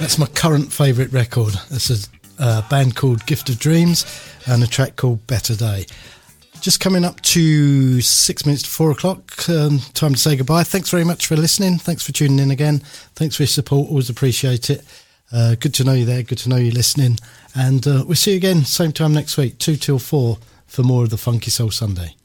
That's my current favourite record. It's a band called Gift of Dreams and a track called Better Day. Just coming up to 6 minutes to 4 o'clock. Time to say goodbye. Thanks very much for listening. Thanks for tuning in again. Thanks for your support. Always appreciate it. Good to know you there. Good to know you listening. And we'll see you again same time next week, 2 till 4, for more of the Funky Soul Sunday.